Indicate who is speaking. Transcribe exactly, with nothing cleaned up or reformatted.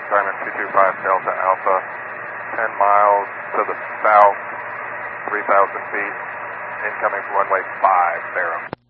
Speaker 1: Diamond two two five Delta Alpha, ten miles to the south, three thousand feet, incoming runway five, Barrow.